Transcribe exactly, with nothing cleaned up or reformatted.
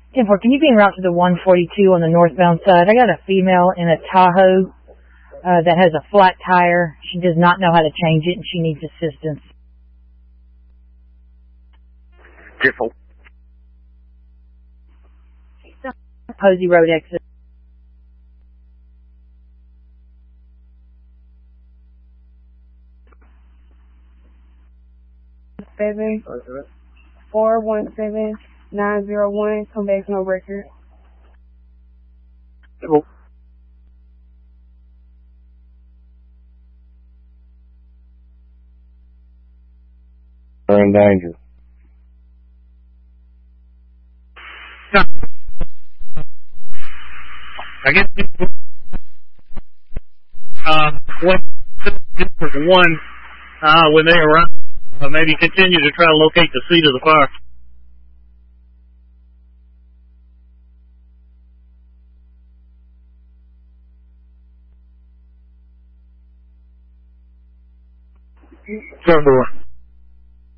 ten four, can you be en route to the one forty-two on the northbound side? I got a female in a Tahoe uh, that has a flat tire. She does not know how to change it, and she needs assistance. ten four. Posey Road exit. Seven four one seven nine zero one. Come back, no record. Hello. Are in danger. No. I guess uh, when one uh, when they arrive, uh, maybe continue to try to locate the seat of the fire. Front door.